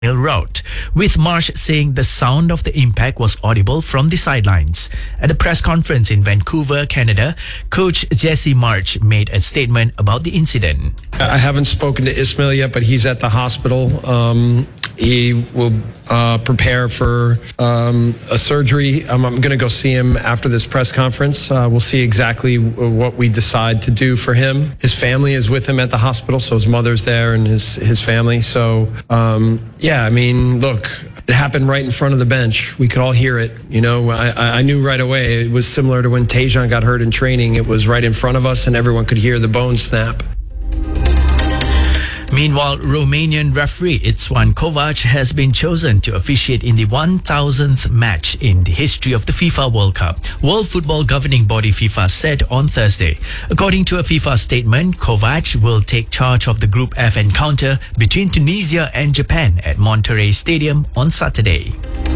route, with Marsh saying the sound of the impact was audible from the sidelines. At a press conference in Vancouver, Canada, coach Jesse Marsh made a statement about the incident. I haven't spoken to Ismail yet, but he's at the hospital. He will prepare for a surgery. I'm going to go see him after this press conference. We'll see exactly what we decide to do for him. His family is with him at the hospital, so his mother's there and his family. So, yeah, I mean, look, it happened right in front of the bench. We could all hear it. You know, I knew right away. It was similar to when Tajon got hurt in training. It was right in front of us and everyone could hear the bones snap. Meanwhile, Romanian referee Itzwan Kovac has been chosen to officiate in the 1000th match in the history of the FIFA World Cup, World Football Governing Body FIFA said on Thursday. According to a FIFA statement, Kovac will take charge of the Group F encounter between Tunisia and Japan at Monterrey Stadium on Saturday.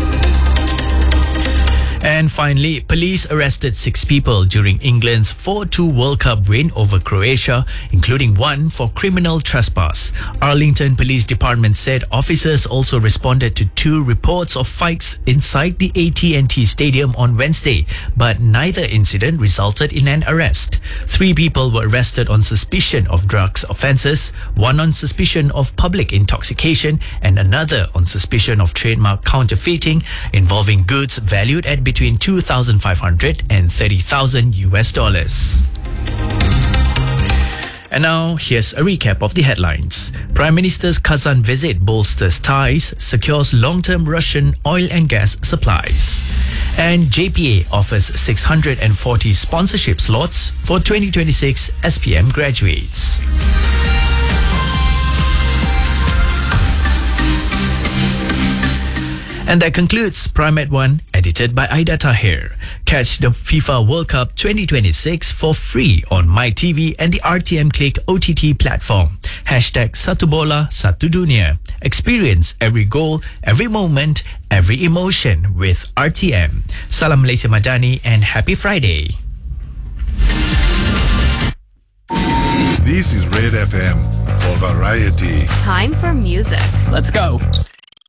And finally, police arrested 6 people during England's 4-2 World Cup win over Croatia, including one for criminal trespass. Arlington Police Department said officers also responded to 2 reports of fights inside the AT&T Stadium on Wednesday, but neither incident resulted in an arrest. 3 people were arrested on suspicion of drugs offences, 1 on suspicion of public intoxication, and another on suspicion of trademark counterfeiting involving goods valued at between $2,500 and $30,000. And now, here's a recap of the headlines. Prime Minister's Kazan visit bolsters ties, secures long-term Russian oil and gas supplies. And JPA offers 640 sponsorship slots for 2026 SPM graduates. And that concludes Prime at 1, edited by Aida Tahir. Catch the FIFA World Cup 2026 for free on MyTV and the RTM Click OTT platform. #Satu Bola Satu Dunia. Experience every goal, every moment, every emotion with RTM. Salam Malaysia Madani and happy Friday. This is Red FM for variety. Time for music. Let's go.